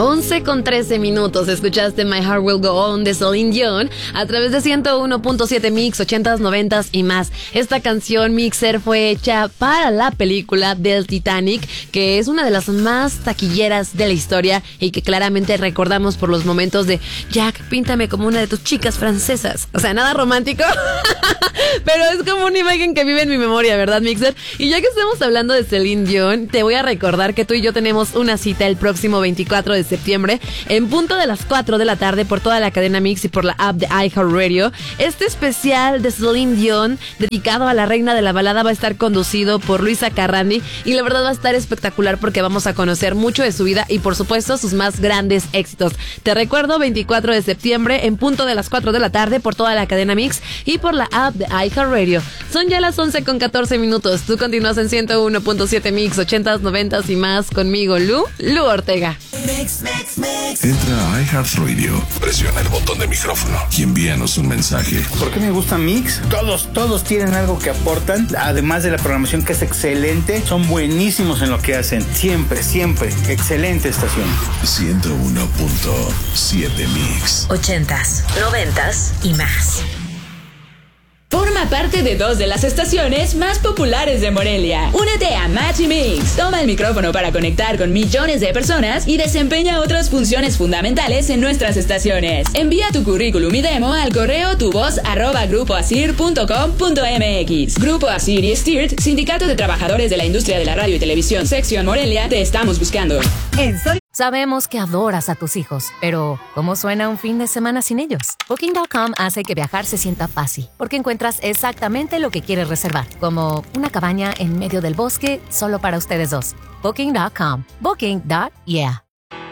11:13. Escuchaste My Heart Will Go On de Celine Dion a través de 101.7 Mix, 80s, 90s y más. Esta canción, Mixer, fue hecha para la película del Titanic, que es una de las más taquilleras de la historia y que claramente recordamos por los momentos de Jack, píntame como una de tus chicas francesas. O sea, nada romántico, pero es como una imagen que vive en mi memoria, ¿verdad, Mixer? Y ya que estamos hablando de Celine Dion, te voy a recordar que tú y yo tenemos una cita el próximo 24 de septiembre en punto de las 4 de la tarde por toda la cadena Mix y por la app de iHeartRadio. Este especial de Celine Dion dedicado a la reina de la balada va a estar conducido por Luisa Carrandi y la verdad va a estar espectacular porque vamos a conocer mucho de su vida y por supuesto sus más grandes éxitos. Te recuerdo, 24 de septiembre en punto de las 4 de la tarde por toda la cadena Mix y por la app de iHeartRadio. Son ya las 11:14. Tú continúas en 101.7 Mix, 80s, 90s y más conmigo, Lu Ortega. Entra a iHeartRadio, presiona el botón de micrófono y envíanos un mensaje. ¿Por qué me gusta Mix? Todos tienen algo que aportan, además de la programación que es excelente, son buenísimos en lo que hacen, siempre, excelente estación. 101.7 Mix. 80s, 90s y más. Forma parte de 2 de las estaciones más populares de Morelia. Únete a Match y Mix. Toma el micrófono para conectar con millones de personas y desempeña otras funciones fundamentales en nuestras estaciones. Envía tu currículum y demo al correo tuvoz@grupoasir.com.mx. Grupo Asir y Stirt, Sindicato de Trabajadores de la Industria de la Radio y Televisión, Sección Morelia, te estamos buscando. Sabemos que adoras a tus hijos, pero ¿cómo suena un fin de semana sin ellos? Booking.com hace que viajar se sienta fácil, porque encuentras exactamente lo que quieres reservar, como una cabaña en medio del bosque solo para ustedes dos. Booking.com. Booking.yeah.